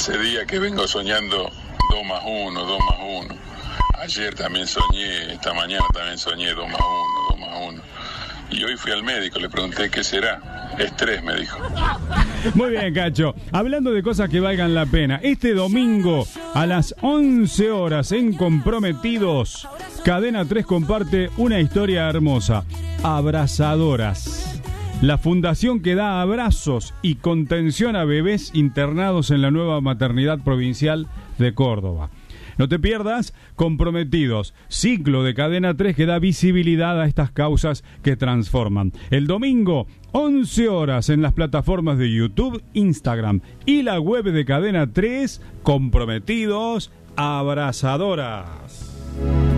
hace días que vengo soñando 2 más 1, 2 más 1. Ayer también soñé, esta mañana también soñé 2 más 1, 2 más 1. Y hoy fui al médico, le pregunté qué será. Estrés, me dijo. Muy bien, Cacho. Hablando de cosas que valgan la pena, este domingo a las 11 horas en Comprometidos, Cadena 3 comparte una historia hermosa. Abrazadoras. La fundación que da abrazos y contención a bebés internados en la nueva maternidad provincial de Córdoba. No te pierdas Comprometidos, ciclo de Cadena 3 que da visibilidad a estas causas que transforman. El domingo, 11 horas en las plataformas de YouTube, Instagram y la web de Cadena 3, Comprometidos, Abrazadoras.